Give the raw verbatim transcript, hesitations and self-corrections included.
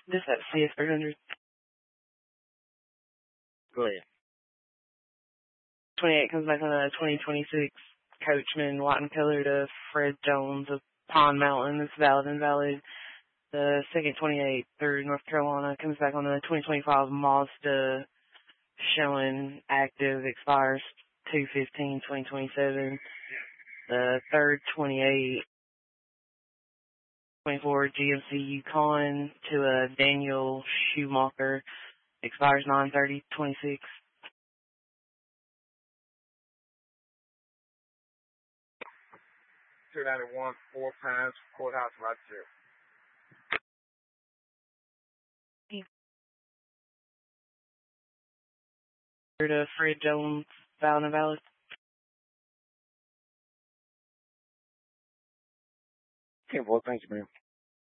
This at C S three hundred. Go ahead. twenty-eight comes back on a twenty twenty-six Coachman white and color to Fred Jones of Pond Mountain. It's valid and valid. The second twenty-eight through North Carolina comes back on a twenty twenty-five Mazda showing active, expires two fifteen twenty twenty-seven. The third twenty-eight twenty-four G M C Yukon to a Daniel Schumacher, expires nine thirty twenty-six. two ninety-one, four times, courthouse, right there. To Fred Jones, valid and valid. Okay, well, thank you, man.